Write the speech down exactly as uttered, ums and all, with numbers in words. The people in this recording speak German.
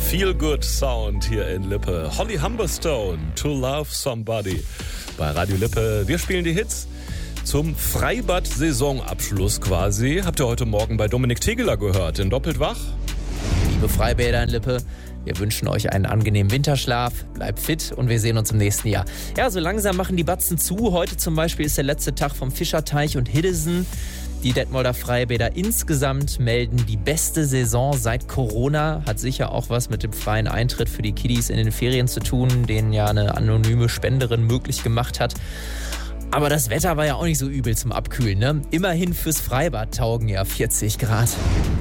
Feel-Good-Sound hier in Lippe. Holly Humberstone, To Love Somebody bei Radio Lippe. Wir spielen die Hits zum Freibad-Saisonabschluss quasi. Habt ihr heute Morgen bei Dominik Tegeler gehört, in Doppelt wach? Liebe Freibäder in Lippe, wir wünschen euch einen angenehmen Winterschlaf, bleibt fit und wir sehen uns im nächsten Jahr. Ja, so langsam machen die Batzen zu. Heute zum Beispiel ist der letzte Tag vom Fischerteich und Hiddesen. Die Detmolder Freibäder insgesamt melden die beste Saison seit Corona. Hat sicher auch was mit dem freien Eintritt für die Kiddies in den Ferien zu tun, den ja eine anonyme Spenderin möglich gemacht hat. Aber das Wetter war ja auch nicht so übel zum Abkühlen, ne? Immerhin fürs Freibad taugen ja vierzig Grad.